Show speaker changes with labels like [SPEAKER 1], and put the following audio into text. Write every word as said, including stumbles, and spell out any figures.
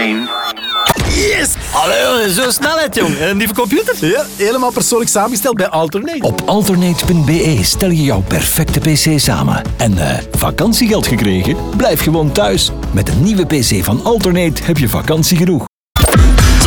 [SPEAKER 1] nine.
[SPEAKER 2] Yes! Allee, zo snelheid, jong. En die computer?
[SPEAKER 3] Ja, helemaal persoonlijk samengesteld bij Alternate.
[SPEAKER 4] Op alternate punt b e stel je jouw perfecte pc samen. En eh, vakantiegeld gekregen? Blijf gewoon thuis. Met een nieuwe pc van Alternate heb je vakantie genoeg.